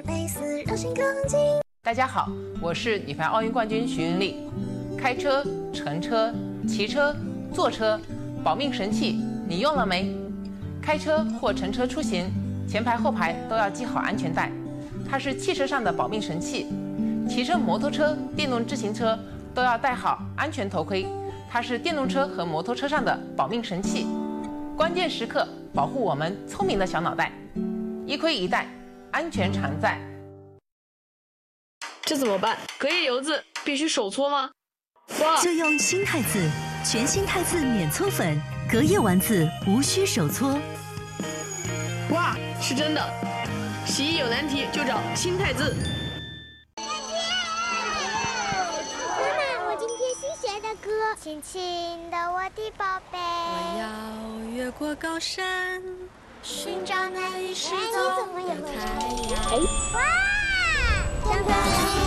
类似柔性更紧。 大家好，我是女排奥运冠军徐云丽。开车、乘车、骑车、坐车，保命神器你用了没？开车或乘车出行，前排后排都要系好安全带，它是汽车上的保命神器。骑车、摩托车、电动自行车都要戴好安全头盔，它是电动车和摩托车上的保命神器。关键时刻保护我们聪明的小脑袋，一盔一带，安全常在。 这怎么办？隔夜油渍必须手搓吗？哇！ 就用新汰渍，全新汰渍免搓粉，隔夜丸子无需手搓。 哇，是真的！洗衣有难题就找新汰渍。 妈妈，我今天新学的歌，亲亲的我的宝贝。 我要越过高山，寻找那已失你踪怎么也会的太阳。 哇！